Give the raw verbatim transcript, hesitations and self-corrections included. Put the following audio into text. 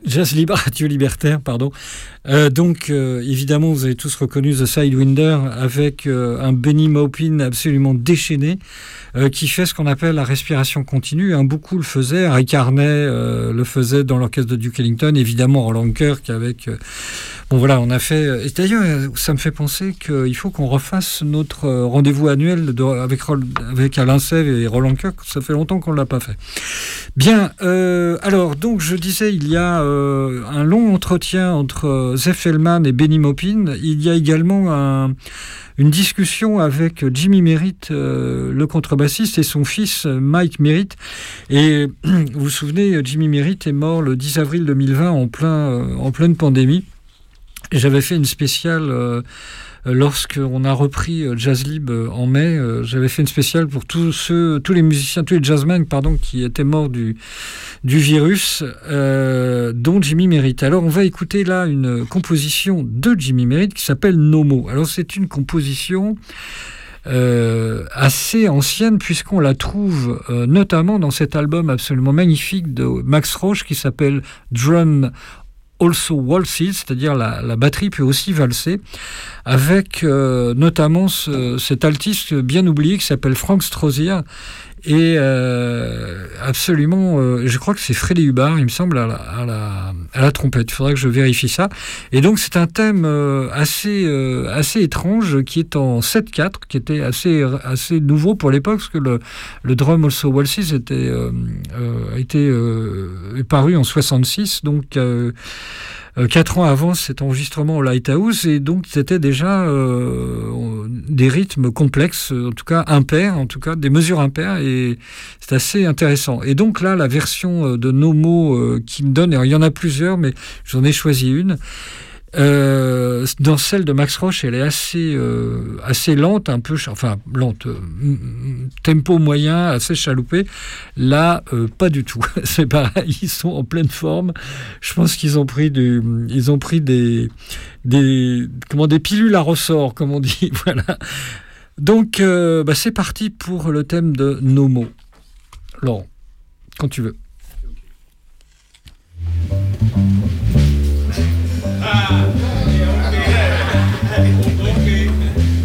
Jazz Libre, Radio Libertaire, pardon. Euh, donc, euh, évidemment, vous avez tous reconnu The Sidewinder avec euh, un Benny Maupin absolument déchaîné euh, qui fait ce qu'on appelle la respiration continue. Hein, beaucoup le faisaient. Harry Carney euh, le faisait dans l'orchestre de Duke Ellington. Évidemment, Roland Kirk avec... Euh, bon, voilà, on a fait... Et d'ailleurs, ça me fait penser qu'il faut qu'on refasse notre rendez-vous annuel de, avec, avec Alain Sève et Roland Kirk. Ça fait longtemps qu'on ne l'a pas fait. Bien, euh, alors, donc, je disais, il y a euh, un long entretien entre Zef Elman et Benny Maupin. Il y a également un, une discussion avec Jimmy Merritt, euh, le contrebassiste, et son fils Mike Merritt. Et vous vous souvenez, Jimmy Merritt est mort le dix avril deux mille vingt en, plein, euh, en pleine pandémie. Et j'avais fait une spéciale... Euh, Lorsqu'on a repris Jazz Libre en mai, euh, j'avais fait une spéciale pour tous ceux, tous les musiciens, tous les jazzmen, pardon, qui étaient morts du, du virus, euh, dont Jimmy Merritt. Alors, on va écouter là une composition de Jimmy Merritt qui s'appelle No Mo. Alors, c'est une composition euh, assez ancienne puisqu'on la trouve euh, notamment dans cet album absolument magnifique de Max Roach qui s'appelle Drum Also Waltzes, c'est-à-dire la, la batterie peut aussi valser, avec euh, notamment ce, cet altiste bien oublié qui s'appelle Frank Strozier, et euh, absolument, euh, je crois que c'est Freddy Hubbard, il me semble, à la, à la, à la trompette. Il faudrait que je vérifie ça. Et donc, c'est un thème euh, assez, euh, assez étrange qui est en sept quatre, qui était assez, assez nouveau pour l'époque, parce que le, le Drum Also Waltzes était, euh, euh, a été euh, paru en soixante-six, donc... Euh, Euh, quatre ans avant cet enregistrement au Lighthouse, et donc c'était déjà euh, des rythmes complexes, en tout cas impairs, en tout cas des mesures impaires, et c'est assez intéressant. Et donc là, la version de No Mo euh, qui me donne, alors, il y en a plusieurs, mais j'en ai choisi une. Euh, dans celle de Max Roach, elle est assez, euh, assez lente, un peu, enfin lente, euh, tempo moyen, assez chaloupé. Là, euh, pas du tout. C'est pareil, ils sont en pleine forme. Je pense qu'ils ont pris du, ils ont pris des, des, comment, des pilules à ressort, comme on dit. Voilà. Donc, euh, bah, c'est parti pour le thème de No Mo. Laurent, quand tu veux.